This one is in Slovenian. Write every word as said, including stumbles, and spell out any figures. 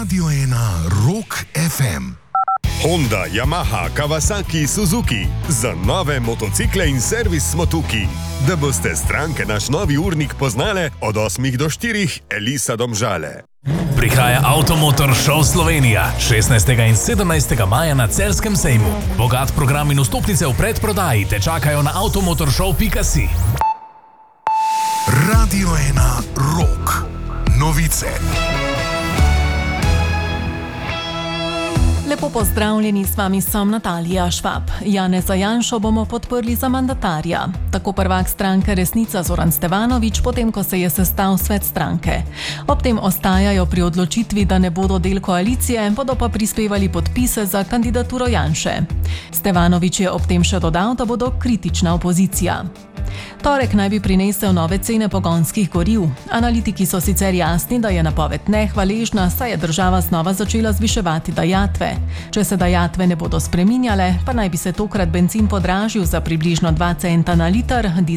Radio ena Rock F M. Honda, Yamaha, Kawasaki, Suzuki. Za nove motocikle in servis smo tukaj. Da boste stranke naš novi urnik poznale od osmih do štirih, Elisa Domžale. Prihaja Avtomotor Show Slovenija šestnajstega in sedemnajstega maja na Celjskem sejmu. Bogat program in vstopnice v predprodaji te čakajo na avtomotorshow pika si. Radio ena Rock. Novice. Lepo pozdravljeni, s vami sem Natalija Švab. Janeza Janšo bomo podprli za mandatarja. Tako prvak stranke Resnica Zoran Stevanović, potem ko se je sestal svet stranke. Ob tem ostajajo pri odločitvi, da ne bodo del koalicije, bodo pa prispevali podpise za kandidaturo Janše. Stevanović je ob tem še dodal, da bodo kritična opozicija. Torek naj bi prinesel nove cene pogonskih goriv. Analitiki so sicer jasni, da je napoved nehvaležna, saj je država znova začela zviševati dajatve. Če se dajatve ne bodo spreminjale, pa naj bi se tokrat bencin podražil za približno dva centa na liter,